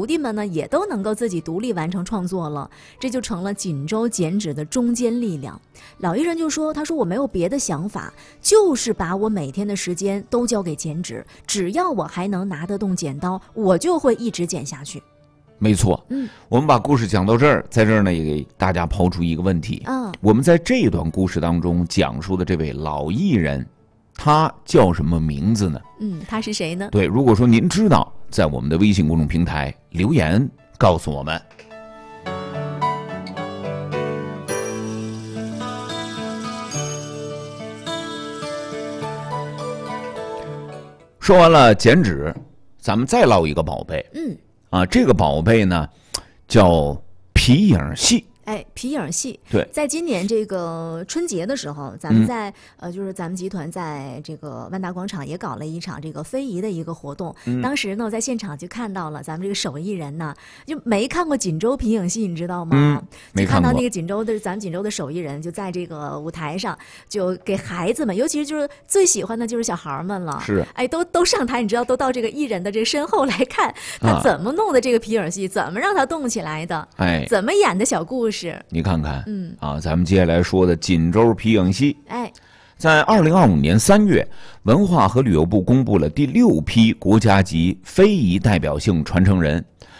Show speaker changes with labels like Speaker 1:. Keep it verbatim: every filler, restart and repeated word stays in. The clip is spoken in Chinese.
Speaker 1: 徒弟们呢也都能够自己独立完成创作了，这就成了锦州剪纸的中坚力量。老艺人就说，他说我没有别的想法，就是把我每天的时间都交给剪纸，只要我还能拿得动剪刀，我就会一直剪下去。
Speaker 2: 没错，
Speaker 1: 嗯，
Speaker 2: 我们把故事讲到这儿，在这儿呢也给大家抛出一个问题
Speaker 1: 啊，
Speaker 2: 我们在这段故事当中讲述的这位老艺人，他叫什么名字呢？
Speaker 1: 嗯，他是谁呢？
Speaker 2: 对，如果说您知道，在我们的微信公众平台留言告诉我们。说完了剪纸，咱们再唠一个宝贝。
Speaker 1: 嗯，
Speaker 2: 啊，这个宝贝呢，叫皮影戏。
Speaker 1: 哎，皮影戏，
Speaker 2: 对，
Speaker 1: 在今年这个春节的时候，咱们在、嗯、呃，就是咱们集团在这个万达广场也搞了一场这个非遗的一个活动。嗯、当时呢，我在现场就看到了咱们这个手艺人呢，就没看过锦州皮影戏，你知道吗？
Speaker 2: 嗯、没看过。
Speaker 1: 就看到那个锦州的咱们锦州的手艺人就在这个舞台上，就给孩子们，尤其是就是最喜欢的就是小孩们了。
Speaker 2: 是，
Speaker 1: 哎，都都上台，你知道，都到这个艺人的这个身后来看他怎么弄的这个皮影戏，啊、怎么让他动起来的，
Speaker 2: 哎，
Speaker 1: 怎么演的小故事。
Speaker 2: 你看看，
Speaker 1: 嗯
Speaker 2: 啊，咱们接下来说的锦州皮影戏，
Speaker 1: 哎，
Speaker 2: 在二零二五年三月，文化和旅游部公布了第六批国家级非遗代表性传承人，